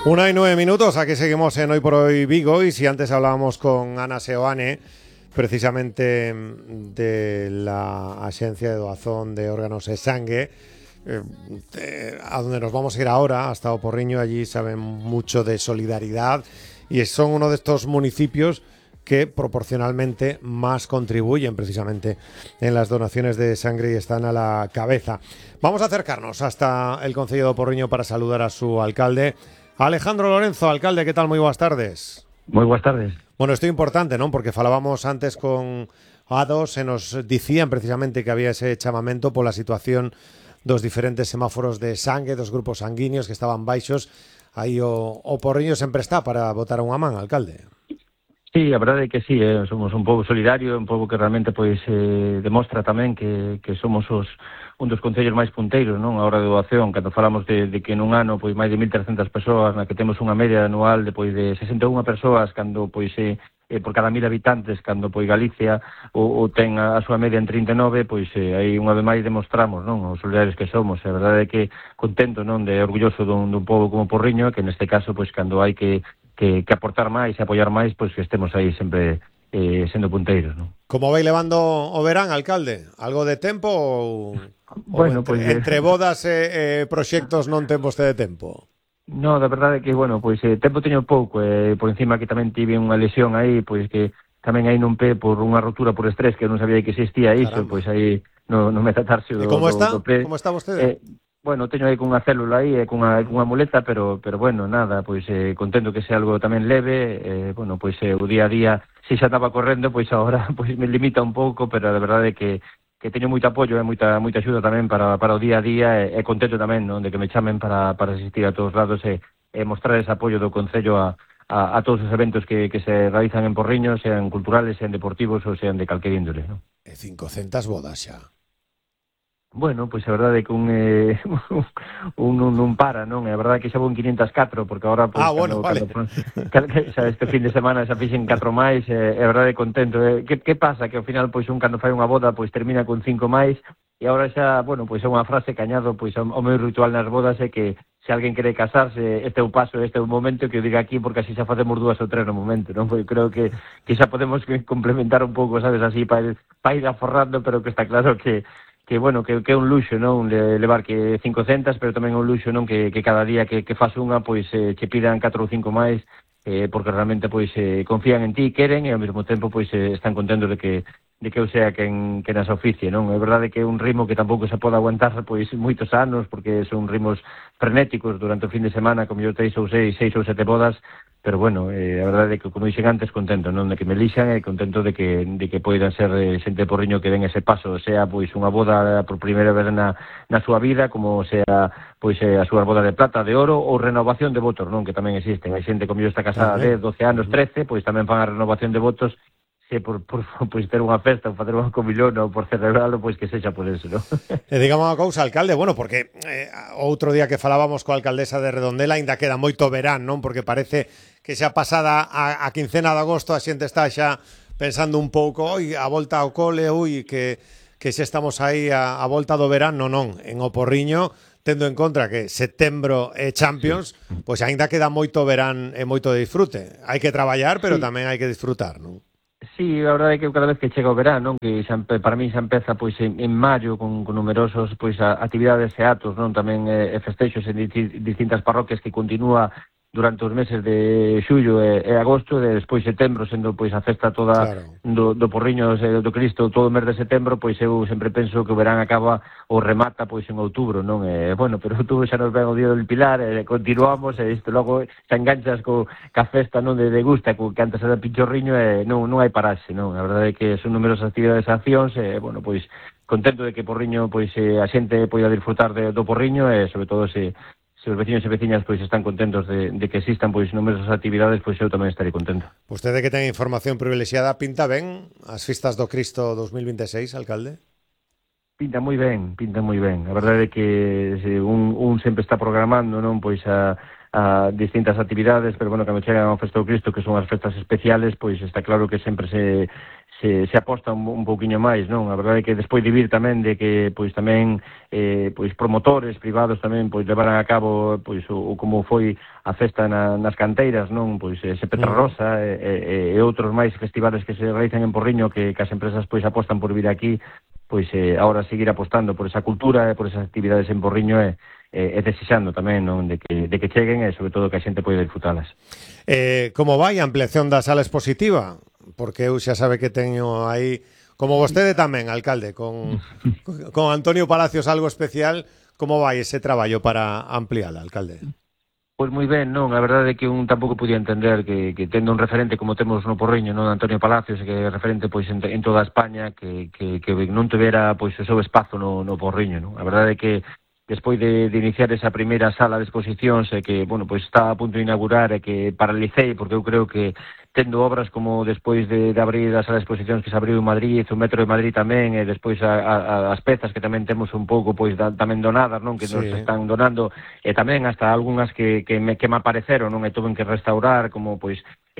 1:09, aquí seguimos en Hoy por Hoy Vigo, y si antes hablábamos con Ana Seoane, precisamente de la Axencia de Doazón de Órganos e Sangue, a donde nos vamos a ir ahora, hasta O Porriño. Allí saben mucho de solidaridad y son uno de estos municipios que proporcionalmente más contribuyen precisamente en las donaciones de sangre y están a la cabeza. Vamos a acercarnos hasta el concello de O Porriño para saludar a su alcalde, Alejandro Lorenzo. Alcalde, que tal? Moi boas tardes. Moi boas tardes. Bueno, isto é importante, non? Porque falábamos antes con A2 e nos dicían precisamente que había ese chamamento pola situación dos diferentes semáforos de sangue, dos grupos sanguíneos que estaban baixos. Aí o Porriño sempre está para botar unha man, alcalde. Sí, a verdade é que sí, somos un pobo solidario, un pobo que realmente pois demostra tamén que somos un dos concellos máis punteiros, non? A hora de doación, cando falamos de que nun ano pois máis de 1.300 persoas, na que temos unha media anual de pois de 61 persoas, cando pois por cada 1.000 habitantes, cando pois Galicia o ten a súa media en 39, pois aí unha vez máis demostramos, non? Os solidarios que somos. A verdade é que contento, non? De orgulloso dun pobo como Porriño, que neste caso pois cando hai que aportar máis e apoiar máis, pois que estemos aí sempre sendo punteiros, non? Como vai levando o verán, alcalde? Algo de tempo ou bueno, entre bodas e proxectos non ten vostede tempo? No, da verdade que, bueno, pois tempo teño pouco, por encima que tamén tive unha lesión aí, pois que tamén aí non pé por unha rotura por estrés que non sabía que existía iso, pois aí non me tratarse do pé. Como está vostede? Bueno, teño aí cunha célula aí, cunha muleta, pero bueno, nada, pois contento que sea algo tamén leve, bueno, pois o día a día, se xa estaba correndo, pois agora pois me limita un pouco, pero a verdade é que teño moito apoio e moita axuda tamén para o día a día, e contento tamén, non, de que me chamen para asistir a todos lados e mostrar ese apoio do Concello a todos os eventos que se realizan en Porriño, sean culturales, sean deportivos ou sean de calquer índole, non? E 500 bodas xa. Bueno, pois a verdade é que un para, non? A verdade é que xa vou en 504, porque agora pois vale. Xa este fin de semana xa fixen 4 máis, e a verdade é contento. Que pasa? Que ao final pois cando fai unha boda pois termina con 5 máis, e agora xa, bueno, pois é unha frase que añado pois ao meu ritual nas bodas, é que se alguén quere casarse, este é o paso, este é o momento, que eu diga aquí, porque así xa facemos 2 ou 3 no momento, non? Pois creo que xa podemos complementar un pouco, sabes, así para ir aforrando, pero que está claro que bueno, que é un luxo, non? Levar que 500, pero tamén é un luxo, non? Que cada día que faz unha, pois che pidan 4 ou 5 máis, porque realmente pois confían en ti, queren, e ao mesmo tempo pois están contentos de que eu sea quen as oficie, non? É verdade que é un ritmo que tampouco se pode aguantar pois moitos anos, porque son ritmos frenéticos durante o fin de semana, como eu 6 ou 7 bodas, pero bueno, a verdade é que, como dixen antes, contento, non? De que me elixan, e contento de que poidan ser xente de Porriño que den ese paso, sea pois unha boda por primeira vez na súa vida, como sea pois a súa boda de plata, de oro, ou renovación de votos, non? Que tamén existen. Hai xente como eu está casada de 12 anos, 13, pois tamén fan a renovación de votos, se por pois ter unha festa ou facer unha comilón ou por celebralo, pois que sexa por eso, non? E digamos unha cousa, alcalde, bueno, porque outro día que falábamos coa alcaldesa de Redondela aínda queda moito verán, non? Porque parece que xa pasada a quincena de agosto a xente está xa pensando un pouco, oi, a volta ao cole, que xa estamos aí a volta do verán, non, en O Porriño, tendo en conta que setembro é Champions, pois aínda queda moito verán e moito de disfrute. Hai que traballar, pero tamén hai que disfrutar, non? Sí, a verdade é que cada vez que chega o verán, non? Que para mí xa empeza pois en maio con numerosos pois actividades e atos, non? Tamén festexos en distintas parroquias que continúa durante os meses de xullo e agosto, e despois setembro, sendo pois a festa toda do Porriño do Cristo todo o mes de setembro, pois eu sempre penso que o verán acaba ou remata pois en outubro, non? Bueno, pero outubro xa nos ven o día del Pilar, continuamos, e isto logo xa enganchas ca festa, non? De gusta, que antes era Pinchorriño, e non hai pararse, non? A verdade é que son numerosas actividades e accións, e, bueno, pois contento de que Porriño, pois a xente poida disfrutar do Porriño, e sobre todo se os veciños e veciñas pois están contentos de que existan pois numerosas actividades, pois eu tamén estarei contento. Vostede que ten información privilexiada, pinta ben as Festas do Cristo 2026, alcalde? Pinta moi ben. A verdade é que un sempre está programando, non, pois a a distintas actividades, pero bueno, cando chegan ao Festa do Cristo, que son as festas especiales, pois está claro que sempre se aposta un pouquiño máis, non? A verdade é que despois de vir tamén de que pois tamén pois promotores privados tamén pois levaran a cabo pois o como foi a festa nas canteiras, non? Pois ese Petrarrosa e outros máis festivales que se realizan en Porriño que as empresas pois apostan por vir aquí, pois agora seguir apostando por esa cultura e por esas actividades en Porriño e desexando tamén, non, de que cheguen e sobre todo que a xente poida disfrutalas. Como vai a ampliación da sala expositiva? Porque eu xa sabe que teño aí, como vostede tamén, alcalde, con Antonio Palacios algo especial. Como vai ese traballo para ampliala, alcalde? Pois moi ben, non, a verdade é que un tampouco podía entender que tendo un referente como temos no Porriño, non, Antonio Palacios, que é referente pois en toda España, que non tivera pois o seu espazo no Porriño, non? A verdade é que despois de iniciar esa primeira sala de exposicións que, bueno, pois está a punto de inaugurar e que paralicei, porque eu creo que tendo obras como despois de abrir a sala de exposicións que se abriu en Madrid, o Metro de Madrid tamén, e despois as pezas que tamén temos un pouco pois tamén donadas, non, que nos están donando, e tamén hasta algunhas que me apareceron, non, e tuven que restaurar, como pois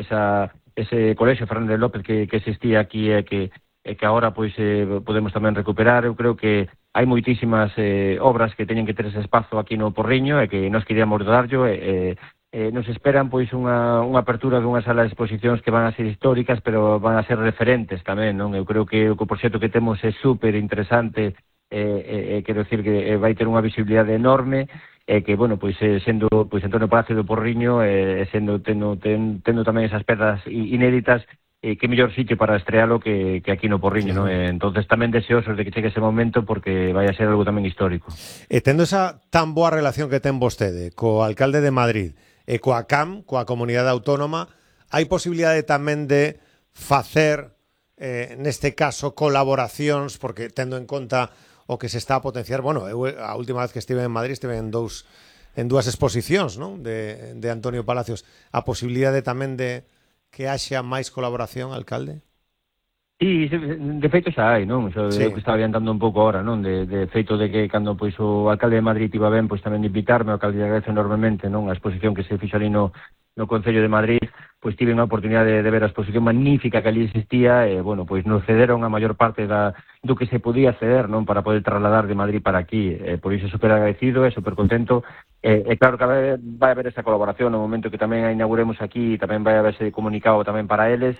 ese colexio Fernández López que existía aquí e que agora pois podemos tamén recuperar. Eu creo que hai moitísimas obras que teñen que ter ese espazo aquí no Porriño e que nós queríamos darllo nos esperan pois unha apertura dunha sala de exposicións que van a ser históricas, pero van a ser referentes tamén, non? Eu creo que o proxecto que temos é super interesante, quero dicir que vai ter unha visibilidade enorme, e que, bueno, pois sendo pois Antonio Palacio do Porriño, tendo tamén esas pedras inéditas, que mellor sitio para estrealo que aquí no Porriño, non? Entonces tamén deseosos de que chegue ese momento porque vai a ser algo tamén histórico. E tendo esa tan boa relación que ten vostede co alcalde de Madrid e coa CAM, coa Comunidade Autónoma, hai posibilidade tamén de facer, neste caso, colaboracións, porque tendo en conta o que se está a potenciar, bueno, eu a última vez que estive en Madrid estive en dúas exposicións, non? De Antonio Palacios. A posibilidade tamén de que haxa máis colaboración, alcalde? Sí, de feito xa hai, non? Eu que estaba adiantando un pouco ahora, non? De feito de que cando pois o alcalde de Madrid iba ben, pois tamén de invitarme, o alcalde de agradezo enormemente, non? A exposición que se fixo ali no Concello de Madrid, pois tive unha oportunidade de ver a exposición magnífica que ali existía e, bueno, pois nos cederon a maior parte do que se podía ceder, non? Para poder trasladar de Madrid para aquí, por iso super agradecido e super contento. E claro que vai haber esa colaboración no momento que tamén a inauguremos aquí, tamén vai haber ese comunicado tamén para eles.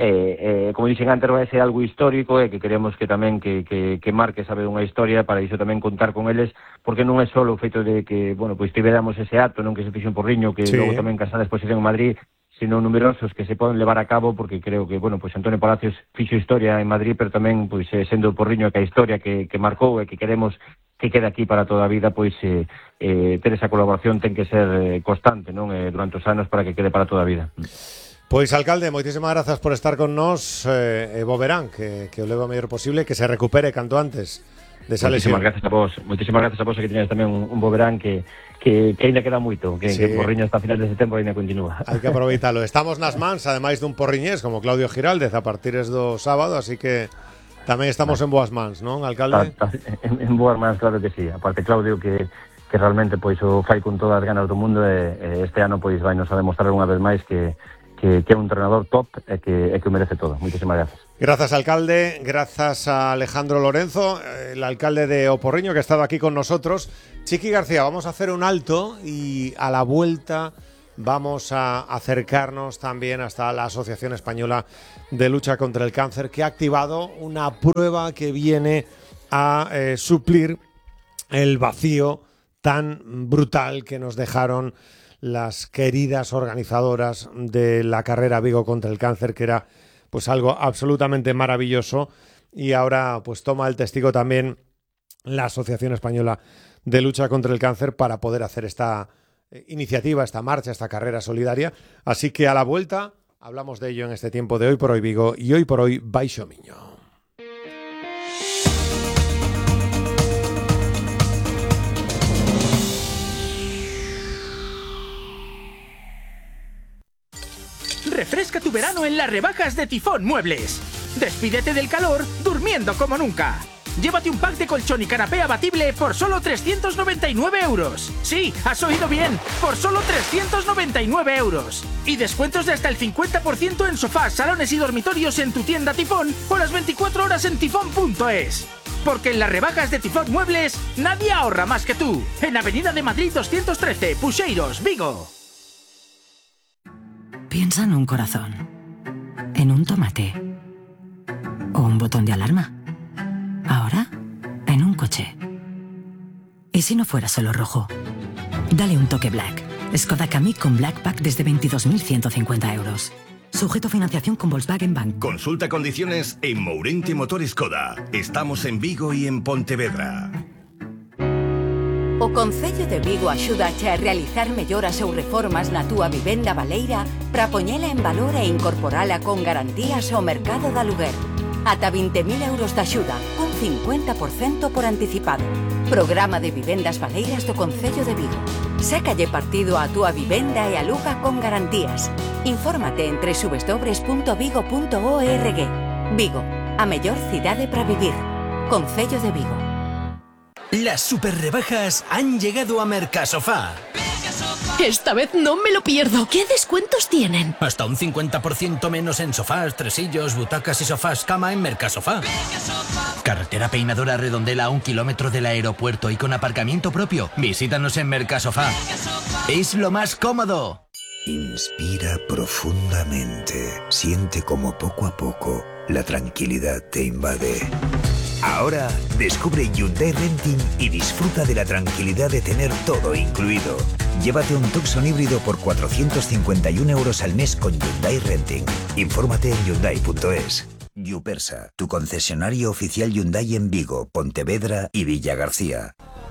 Como dixen antes, vai ser algo histórico e que queremos que tamén que marque, sabe, unha historia, para iso tamén contar con eles, porque non é só o feito de que, bueno, pois tiveramos ese acto, non, que se fixo en Porriño, que logo tamén casada a exposición en Madrid, sino numerosos que se poden levar a cabo, porque creo que, bueno, pois Antonio Palacios fixo historia en Madrid, pero tamén, pois, sendo Porriño que a historia que marcou e que queremos que quede aquí para toda a vida, pois ter esa colaboración ten que ser constante, non? Durante os anos para que quede para toda a vida. Pois, alcalde, moitísimas grazas por estar con nós, e bo verán, que o leve o mellor posible, que se recupere canto antes desa lesión. Moitísimas gracias a vos, que teñades tamén un bo verán que ainda queda moito, que Porriño hasta final de setembro ainda continúa. Hai que aproveitalo. Estamos nas mans, ademais dun porriñés como Claudio Giraldez a partir do sábado, así que tamén estamos en boas mans, non, alcalde? En boas mans, claro que sí. Aparte, Claudio, que realmente pois o fai con todas as ganas do mundo, e este ano pois vai nos a demostrar unha vez máis que é un entrenador top e que o merece todo. Moitísimas gracias. Gracias, alcalde. Gracias a Alejandro Lorenzo, el alcalde de Oporriño, que ha estado aquí con nosotros. Chiqui García, vamos a hacer un alto y a la vuelta vamos a acercarnos también hasta la Asociación Española de Lucha contra el Cáncer, que ha activado una prueba que viene a suplir el vacío tan brutal que nos dejaron las queridas organizadoras de la carrera Vigo contra el Cáncer, que era pues algo absolutamente maravilloso, y ahora pues toma el testigo también la Asociación Española de Lucha contra el Cáncer para poder hacer esta iniciativa, esta marcha, esta carrera solidaria. Así que a la vuelta hablamos de ello en este tiempo de Hoy por Hoy Vigo y Hoy por Hoy Baixo Miño. Refresca tu verano en las rebajas de Tifón Muebles. Despídete del calor durmiendo como nunca. Llévate un pack de colchón y canapé abatible por solo 399 euros. Sí, has oído bien, por solo 399 euros. Y descuentos de hasta el 50% en sofás, salones y dormitorios en tu tienda Tifón o las 24 horas en tifón.es. Porque en las rebajas de Tifón Muebles, nadie ahorra más que tú. En Avenida de Madrid 213, Puxeiros, Vigo. Piensa en un corazón, en un tomate o un botón de alarma. Ahora, en un coche. ¿Y si no fuera solo rojo? Dale un toque Black. Skoda Kamiq con Black Pack desde 22.150 euros. Sujeto a financiación con Volkswagen Bank. Consulta condiciones en Mourente Motor Skoda. Estamos en Vigo y en Pontevedra. O Concello de Vigo axúdache a realizar melloras ou reformas na túa vivenda baleira para poñela en valor e incorporala con garantías ao mercado de aluguer. Ata 20.000 euros de axuda, un 50% por anticipado. Programa de vivendas baleiras do Concello de Vigo. Sácalle partido á túa vivenda e aluga con garantías. Infórmate en www.vigo.org. Vigo, a mellor cidade para vivir. Concello de Vigo. Las super rebajas han llegado a Mercasofá. Esta vez no me lo pierdo. ¿Qué descuentos tienen? Hasta un 50% menos en sofás, tresillos, butacas y sofás cama en Mercasofá. Carretera Peinadora Redondela a 1 kilómetro del aeropuerto y con aparcamiento propio. Visítanos en Mercasofá. Es lo más cómodo. Inspira profundamente. Siente como poco a poco la tranquilidad te invade. Ahora descubre Hyundai Renting y disfruta de la tranquilidad de tener todo incluido. Llévate un Tucson híbrido por 451 euros al mes con Hyundai Renting. Infórmate en Hyundai.es. Yupersa, tu concesionario oficial Hyundai en Vigo, Pontevedra y Villagarcía.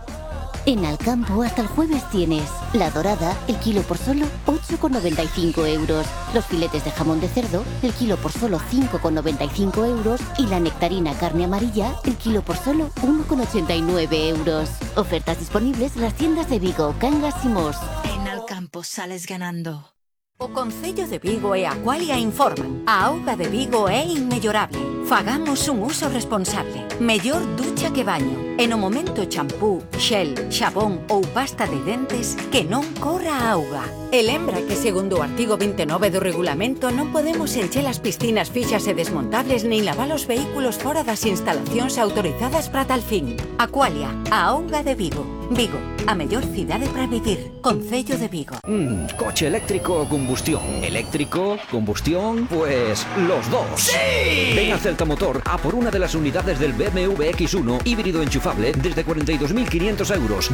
En Alcampo hasta el jueves tienes la dorada, el kilo por solo 8,95 euros. Los filetes de jamón de cerdo, el kilo por solo 5,95 euros. Y la nectarina carne amarilla, el kilo por solo 1,89 euros. Ofertas disponibles en las tiendas de Vigo, Cangas y Mos. En Alcampo sales ganando. O Concello de Vigo e Aqualia informan. A auga de Vigo é inmellorable. Fagamos un uso responsable. Mellor ducha que baño. E no momento champú, xel, xabón ou pasta de dentes, que non corra a auga. E lembra que segundo o artigo 29 do regulamento non podemos encher as piscinas fixas e desmontables nin lavar os vehículos fora das instalacións autorizadas para tal fin. Aqualia, a auga de Vigo. Vigo, a mellor cidade para vivir. Concello de Vigo. ¿Coche eléctrico o combustión? ¿Eléctrico? ¿Combustión? Pues los dos. ¡Sí! Ven a Celta Motor a por una de las unidades del BMW X1 híbrido enchufable desde 42.500 euros,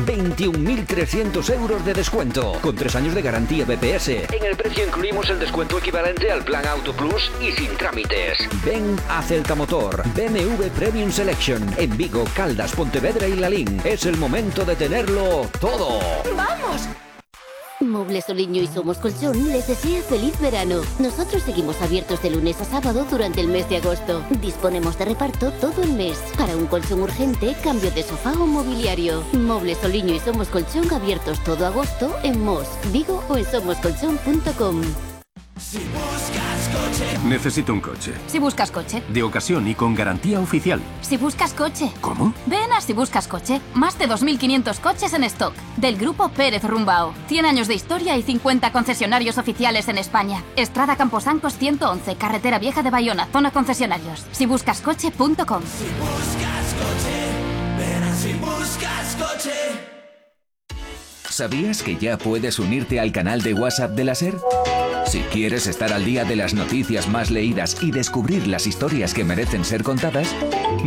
21.300 euros de descuento, con 3 años de garantía BPS. En el precio incluimos el descuento equivalente al plan Auto Plus y sin trámites. Ven a Celta Motor, BMW Premium Selection, en Vigo, Caldas, Pontevedra y Lalín. Es el momento de tenerlo todo. ¡Vamos! Muebles Soliño y Somos Colchón les desea feliz verano. Nosotros seguimos abiertos de lunes a sábado durante el mes de agosto. Disponemos de reparto todo el mes. Para un colchón urgente, cambio de sofá o mobiliario. Muebles Soliño y Somos Colchón abiertos todo agosto en Mos, Vigo o en somoscolchón.com. Si buscas coche. Necesito un coche. Si buscas coche. De ocasión y con garantía oficial. Si buscas coche. ¿Cómo? Ven a Si buscas coche. Más de 2.500 coches en stock. Del grupo Pérez Rumbao. 100 años de historia y 50 concesionarios oficiales en España. Estrada Camposancos 111, Carretera Vieja de Bayona, zona concesionarios. Sibuscascoche.com. Si buscas coche. Ven a Si buscas coche. ¿Sabías que ya puedes unirte al canal de WhatsApp de la SER? Si quieres estar al día de las noticias más leídas y descubrir las historias que merecen ser contadas,